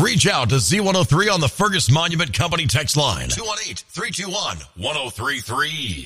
Reach out to Z103 on the Fergus Monument Company text line, 218-321-1033.